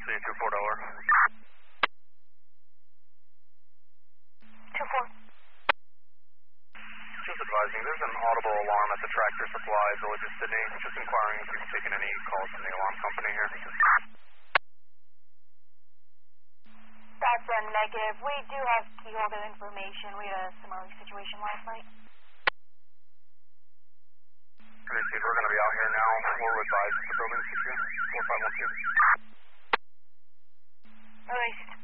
2-4. Just advising, there's an audible alarm at the Tractor Supply, Village of Sydney. Just inquiring if you've taken any calls from the alarm company here. That's a negative. We do have key holder information. We had a similar situation last night. We're going to be out here now. We'll advise the building 4512. Release.